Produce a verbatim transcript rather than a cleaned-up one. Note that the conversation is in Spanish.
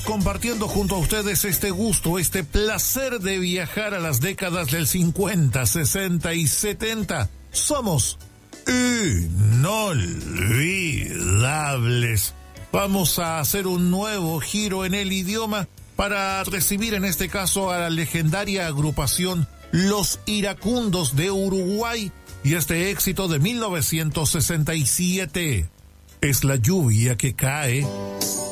compartiendo junto a ustedes este gusto, este placer de viajar a las décadas del cincuenta, sesenta y setenta. Somos inolvidables. Vamos a hacer un nuevo giro en el idioma para recibir en este caso a la legendaria agrupación Los Iracundos de Uruguay y este éxito de mil novecientos sesenta y siete. Es la lluvia que cae.